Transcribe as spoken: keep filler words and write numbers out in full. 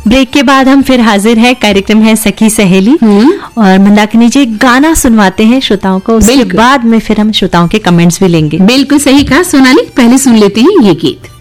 Break के बाद हम फिर हाजिर है, कार्यक्रम है सखी सहेली और मंदाकिनी जी गाना सुनवाते हैं श्रोताओं को, उसके बाद में फिर हम श्रोताओं के कमेंट्स भी लेंगे। बिल्कुल सही कहा सोनाली, पहले सुन लेते हैं ये गीत।